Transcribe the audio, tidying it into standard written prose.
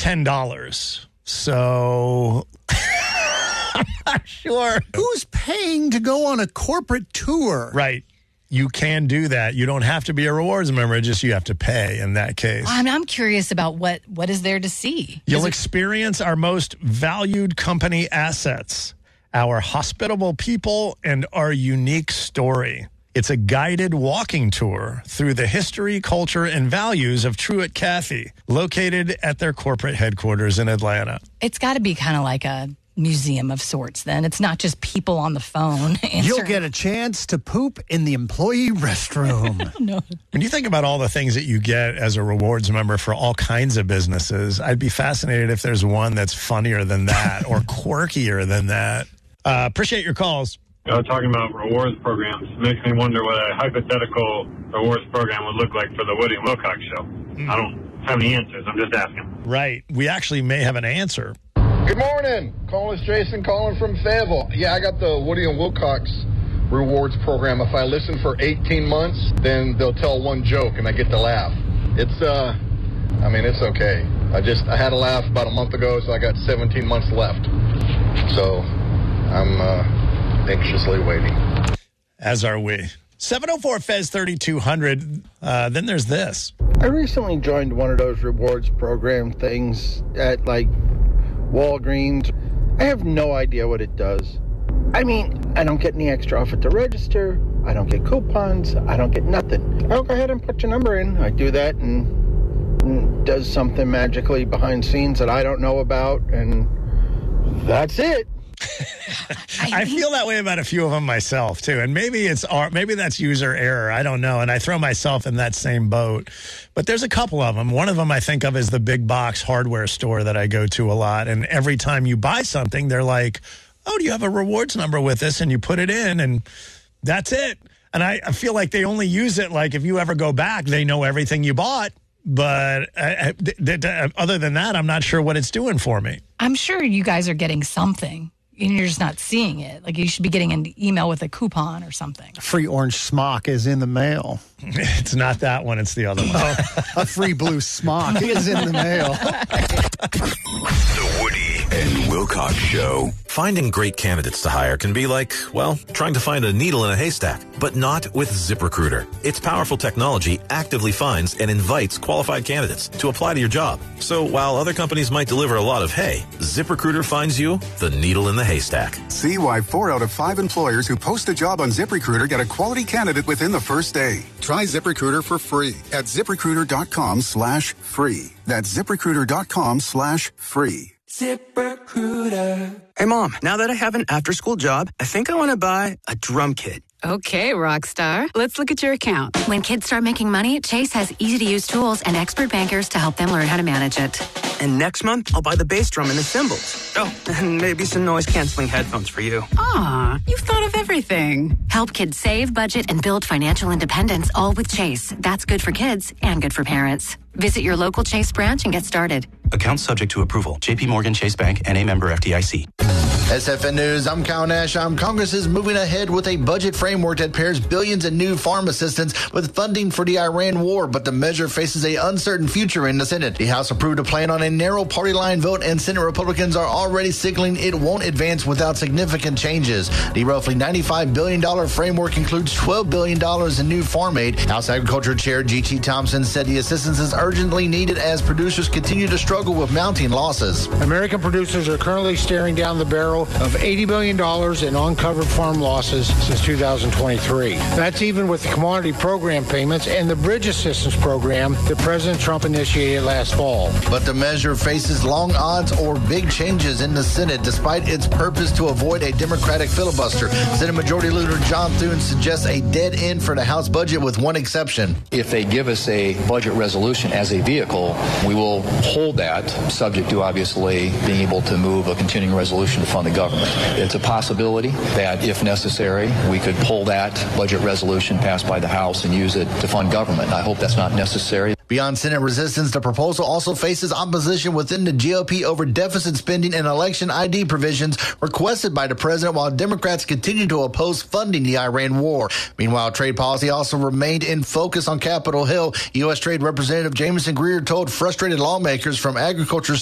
$10. So I'm not sure. Who's paying to go on a corporate tour? Right. You can do that. You don't have to be a rewards member. Just you have to pay in that case. I'm curious about what is there to see. You'll experience our most valued company assets, our hospitable people, and our unique story. It's a guided walking tour through the history, culture, and values of Truett Cathy, located at their corporate headquarters in Atlanta. It's got to be kind of like a museum of sorts, then. It's not just people on the phone answering. You'll get a chance to poop in the employee restroom. No. When you think about all the things that you get as a rewards member for all kinds of businesses, I'd be fascinated if there's one that's funnier than that or quirkier than that. Appreciate your calls. Talking about rewards programs makes me wonder what a hypothetical rewards program would look like for the Woody and Wilcox show. I don't have any answers. I'm just asking. Right. We actually may have an answer. Good morning. Calling is Jason calling from Fayetteville. Yeah, I got the Woody and Wilcox rewards program. If I listen for 18 months, then they'll tell one joke and I get to laugh. It's okay. I had a laugh about a month ago, so I got 17 months left. So I'm anxiously waiting. As are we. 704-FEZ-3200. Then there's this. I recently joined one of those rewards program things at, Walgreens. I have no idea what it does. I mean, I don't get any extra off at the register. I don't get coupons. I don't get nothing. I'll go ahead and put your number in. I do that and it does something magically behind scenes that I don't know about, and that's it. I feel that way about a few of them myself too, and maybe that's user error. I don't know, and I throw myself in that same boat. But there's a couple of them. One of them I think of is the big box hardware store that I go to a lot, and every time you buy something, they're like, "Oh, do you have a rewards number with this?" And you put it in, and that's it. And I feel like they only use it like if you ever go back, they know everything you bought. But other than that, I'm not sure what it's doing for me. I'm sure you guys are getting something. And you're just not seeing it. Like, you should be getting an email with a coupon or something. Free orange smock is in the mail. It's not that one. It's the other one. A free blue smock is in the mail. The Woody and Wilcox Show. Finding great candidates to hire can be like, trying to find a needle in a haystack, but not with ZipRecruiter. Its powerful technology actively finds and invites qualified candidates to apply to your job. So while other companies might deliver a lot of hay, ZipRecruiter finds you the needle in the haystack. See why 4 out of 5 employers who post a job on ZipRecruiter get a quality candidate within the first day. Try ZipRecruiter for free at ZipRecruiter.com/free. That's ZipRecruiter.com/free. ZipRecruiter. Hey, Mom, now that I have an after-school job, I think I want to buy a drum kit. Okay, Rockstar. Let's look at your account. When kids start making money, Chase has easy-to-use tools and expert bankers to help them learn how to manage it. And next month, I'll buy the bass drum and the cymbals. Oh, and maybe some noise-canceling headphones for you. Aw, you've thought of everything. Help kids save, budget, and build financial independence, all with Chase. That's good for kids and good for parents. Visit your local Chase branch and get started. Account subject to approval. J.P. Morgan Chase Bank, N.A. member FDIC. SFN News, I'm Kyle Nash. Congress is moving ahead with a budget framework that pairs billions in new farm assistance with funding for the Iran war, but the measure faces an uncertain future in the Senate. The House approved a plan on a narrow party line vote, and Senate Republicans are already signaling it won't advance without significant changes. The roughly $95 billion framework includes $12 billion in new farm aid. House Agriculture Chair G.T. Thompson said the assistance is urgently needed as producers continue to struggle with mounting losses. American producers are currently staring down the barrel of $80 billion in uncovered farm losses since 2023. That's even with the commodity program payments and the bridge assistance program that President Trump initiated last fall. But the measure faces long odds or big changes in the Senate, despite its purpose to avoid a Democratic filibuster. Senate Majority Leader John Thune suggests a dead end for the House budget with one exception. If they give us a budget resolution as a vehicle, we will hold that, subject to obviously being able to move a continuing resolution to fund the government. It's a possibility that, if necessary, we could pull that budget resolution passed by the House and use it to fund government. I hope that's not necessary. Beyond Senate resistance, the proposal also faces opposition within the GOP over deficit spending and election ID provisions requested by the president, while Democrats continue to oppose funding the Iran war. Meanwhile, trade policy also remained in focus on Capitol Hill. U.S. Trade Representative Jameson Greer told frustrated lawmakers from agriculture